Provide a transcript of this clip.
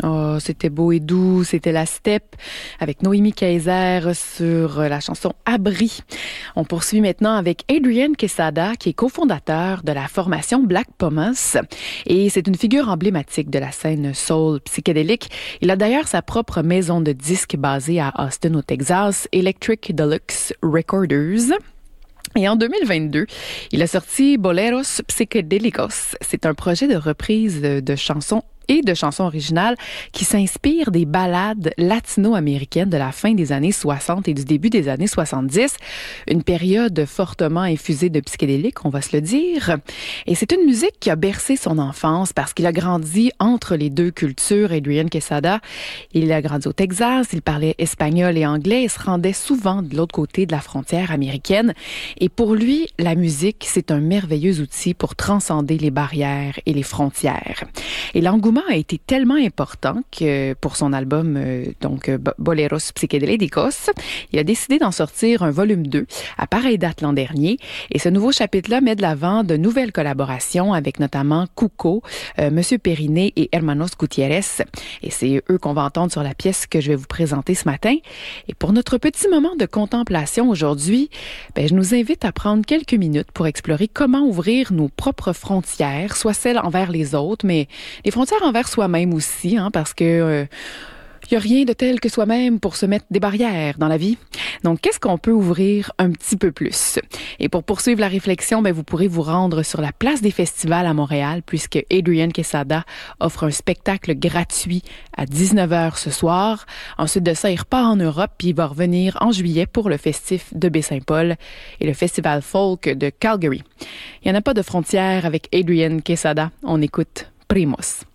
Oh, c'était beau et doux, c'était la steppe avec Noémie Kaiser sur la chanson Abri. On poursuit maintenant avec Adrian Quesada, qui est cofondateur de la formation Black Pumas. Et c'est une figure emblématique de la scène soul psychédélique. Il a d'ailleurs sa propre maison de disques basée à Austin, au Texas, Electric Deluxe Recorders. Et en 2022, il a sorti Boleros Psicodélicos. C'est un projet de reprise de chansons et de chansons originales qui s'inspirent des ballades latino-américaines de la fin des années 60 et du début des années 70. Une période fortement infusée de psychédéliques, on va se le dire. Et c'est une musique qui a bercé son enfance parce qu'il a grandi entre les deux cultures. Adrian Quesada, il a grandi au Texas, il parlait espagnol et anglais et se rendait souvent de l'autre côté de la frontière américaine. Et pour lui, la musique, c'est un merveilleux outil pour transcender les barrières et les frontières. Et l'engouement a été tellement important que pour son album Boleros Psicodélicos, il a décidé d'en sortir un volume 2 à pareille date l'an dernier. Et ce nouveau chapitre-là met de l'avant de nouvelles collaborations avec notamment Cuco, Monsieur Periné et Hermanos Gutiérrez. Et c'est eux qu'on va entendre sur la pièce que je vais vous présenter ce matin. Et pour notre petit moment de contemplation aujourd'hui, je nous invite à prendre quelques minutes pour explorer comment ouvrir nos propres frontières, soit celles envers les autres, mais les frontières envers soi-même aussi, parce que il n'y a rien de tel que soi-même pour se mettre des barrières dans la vie. Donc, qu'est-ce qu'on peut ouvrir un petit peu plus? Et pour poursuivre la réflexion, vous pourrez vous rendre sur la place des festivals à Montréal, puisque Adrian Quesada offre un spectacle gratuit à 19h ce soir. Ensuite de ça, il repart en Europe, puis il va revenir en juillet pour le festif de Baie-Saint-Paul et le festival folk de Calgary. Il n'y en a pas de frontières avec Adrian Quesada. On écoute Primos.